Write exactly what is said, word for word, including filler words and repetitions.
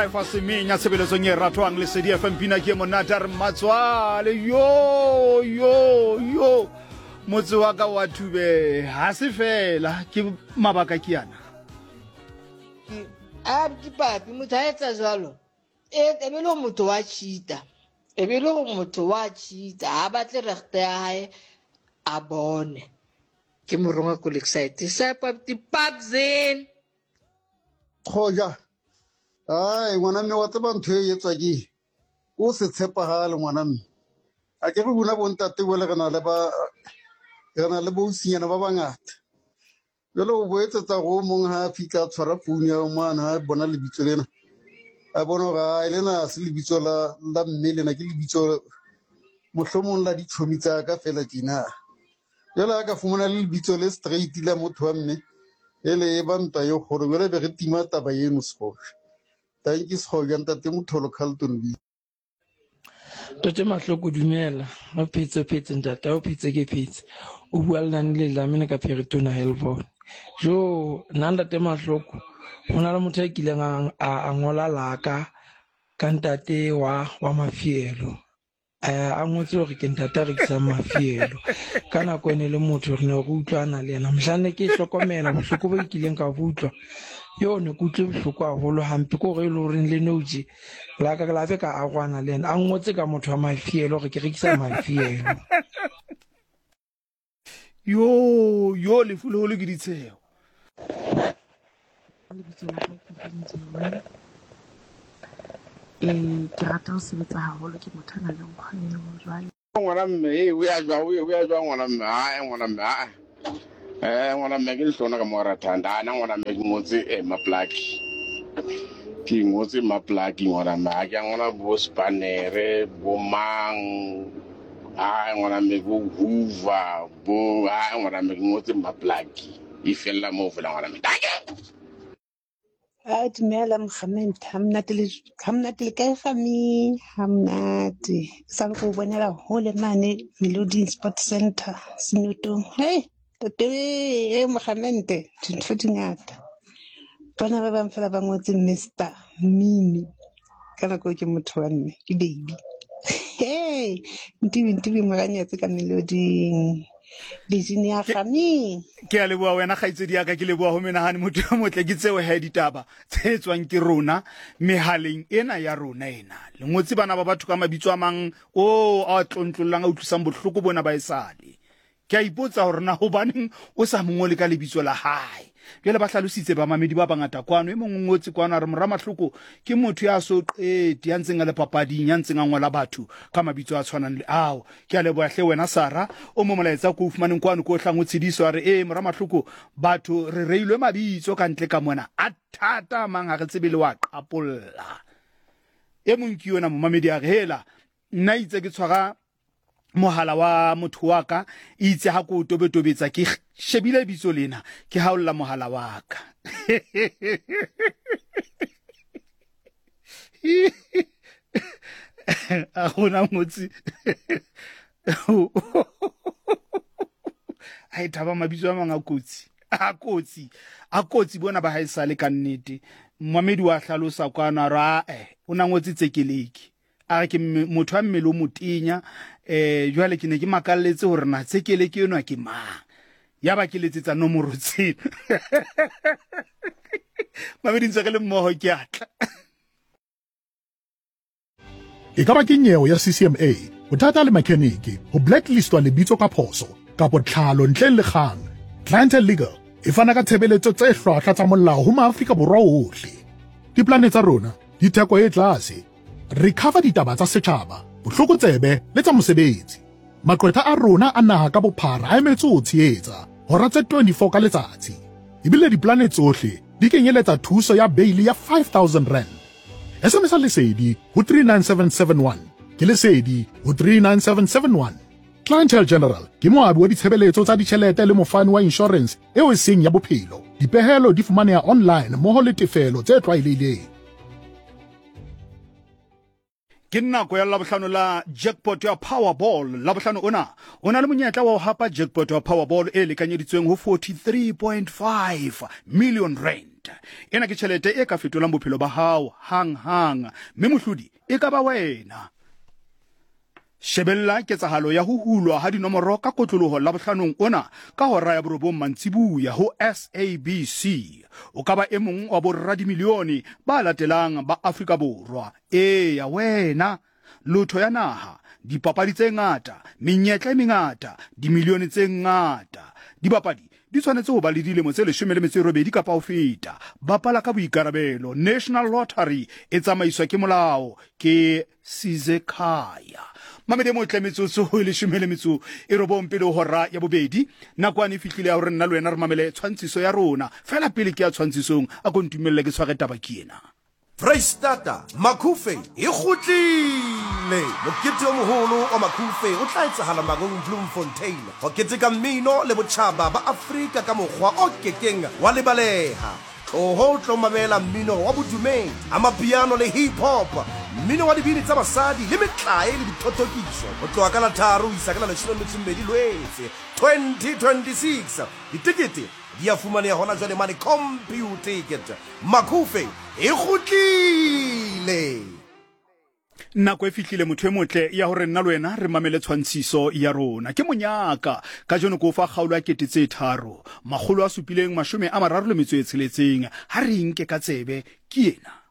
five a semenya sebeletsong e ratwang le Sedi F M pina ke monata re matswale yo yo yo motse wa ka wa thube ha se fela ke mabaka ke yana a di papi motho a etsa jwalo e be le motho wa cheater e be le motho wa cheater ha batle regte ya hae a bone ke moronga ko excited sa papi papzen khoja ai ngwana mme wa tseba ntho e etswa ke o se tshepagale ngwana mme a ke re buna bontate bo le rena le ba rena le bo sinyana ba bangata jalo o boetsetsa go mong ha fika tshwara phone ya mwana ha bona lebitso lena a bona ga lena se lebitso la la mme lena ke lebitso mohlomong la ditshomi tsa ka fela tina jalo ka fumana le lebitso le straight la motho wa mme ele e banta yo gore bele be re tima taba eno sego thank you so ga ntate motholo Carlton B Tote mahloko dumela o phetse phetse ntate o phetse ke phetse o bua le nang le lamene ka Peritona Helbon jo nanda te mahloko hona le motho a kileng a ngola laka ka ntate wa wa mafielo a ngotse hore ke ntate a rekisa mafielo ka nako ene le motho re ne go utlwana le yena mhlane ke hlokomela bohloko bo kileng ka butlwa yo ne go utlwe bohloko haholo hampe ko re le hore le noji la ka la fe ka a gwana le yena a ngotse ka motho wa mafielo gore ke rekisa mafielo yo yo le fulo le ke ditsheo e ke rata ho sebetsa haholo ke motho a nang le nkgwebo jwale ngwana mme e o ya jwa o ya jwa ngwana mme a ngwana mme a eh ngwana mme ke hlona ka mo rathanda ana ngwana mme ke motse e maplaki ke motse maplaki ngwana mme a ke ngwana bo spanere bo mang a ngwana mme go hoover bo a ngwana mme ke motse maplaki ifela mo fela ngwana mme a dumela Mohammed hamnate le hamnate le kae fami hamnate sa go bonela hole mane Melody Sport Center Sinotong hey tate e Mohammed tshwantse dingata bona ba bang fela ba ngotse Mister Mimi kana go ke motho wa nne ke baby hey ntibi ntibi maganyetse ka Melody Virginia fami ke a leboa wena kgaitsedi ya ka ke leboa ho menahane motho o motle ke tseo ha ditaba tse tswang ke rona mehaleng ena ya rona ena le ngotsi bana ba batho ka mabitso a mang o a tlontlollang a utlwisang bohloko bona ba esale ke a ipotsa hore na hobaneng o sa mongole ka lebitso la hae jele ba hlalositse ba mamedi ba bangata kwano e mongwe ngotsi kwana re mora mahloko ke motho ya so e di antseng a le papading ya ntseng a ngola batho ka mabitso a tshwanang le ao ke a leboa hle wena Sara o mo molaetsa go fumaneng kwano ko hlang o tshidiso re e mora mahloko batho re reilwe mabitso ka ntle ka mona a thata mang ha re tsebele wa qapolla e mong ke yona mo mamedi a re hela nna itse ke tshwara mohala wa motho wa ka itse ha ko tobetobetsa ke shebile bitso lena ke haolla mohala wa ka a gona motsi ai thaba mabitso a manga kotsi a kotsi a kotsi bona ba haisale ka nnete mmamedi wa hlalosa kwana ra eh una ngotsi tsekeleki a ke motho a mmele o motenya eh jwale ke ne ke makalletse hore na tsekele ke yona ke mang ya ba ke letsetsa nomoro tsena mamedi ntse ke le mmoho ke atla e ka ba ke nyewe ya C C M A bothata le mechanic ho blacklistwa lebitso ka phoso ka botlhalo ntle le kgang Clientele Legal e fana ka tshebeletso tse hlwahlwa tsa molao ho maAfrika borwa ohle diplane tsa rona di theko e tlase recover ditaba tsa setjhaba bohloko tsebe le tsa mosebetsi maqwetha a rona a naha ka bophara a emetse ho tshehetsa hora tse twenty-four ka letsatsi ebile diplane tsohle di kenyeletsa thuso ya bail ya five thousand rand S M S lesedi ho three nine seven seven one ke lesedi ho three nine seven seven one Clientele General ke moabi wa ditshebeletso tsa ditjhelete le mofani wa insurance eo e seng ya bophelo dipehelo di fumaneha online moho le tefelo tse tlwaelehileng ke nako ya labohlano la jackpot ya Powerball. Labohlano ona o na le monyetla wa ho hapa jackpot ya Powerball e lekanyeditsweng ho forty-three point five million rand. Ena ke tjhelete e ka fetolang bophelo ba hao hang hang, mme mohlodi e ka ba wena. Shebella ketsahalo ya ho hulwa ha dinomoro ka kotloloho labohlanong ona ka hora ya borobong mantsibuya ho S A B C. O ka ba e mong wa boradimilione ba latelang ba Afrika Borwa. E ya wena, lotho ya naha, dipapadi tse ngata, menyetla e mengata, dimilione tse ngata. Dibapadi di tshwanetse ho ba le dilemo tse leshome le metso e robedi kapa ho feta. Bapala ka boikarabelo. National Lottery e tsamaiswa ke molao ke Sizekaya. Mamede mo tlemetsotso ho leshome le metso e robong pele hora ya bobedi. Nakwane fihlile ya hore nna le wena re mamele tshwantshiso ya rona. Fela pele ke ya tshwantshisong a go ntumelle ke tshware taba ke ena. Freistata Macufe e kgutlile. Mokete o moholo wa Macufe o tla etsahala Magong Bloemfontein ho keteka mmino le botjhaba ba Afrika ka mokgwa o kekeng wa lebaleha. O ho tlo mamela mmino wa bodumeng, amapiano le hip hop, mmino wa dibini tsa basadi le metlae le dithothokiso. O tloha ka la tharo ho isa ka la leshome le metso e mmedi Lwetse twenty twenty-six. Ditikete di a fumaneha hona jwale mane CompuTicket. Macufe e kgutlile. Nako e fihlile motho e motle ya hore nna le wena re mamele tshwantshiso ya rona. Ke monyaka ka jeno ko fa kgaolo ya kete tse tharo makgolo a supileng mashome a mararo le metso e tsheletseng. Ha re nke ka tsebe ke ena.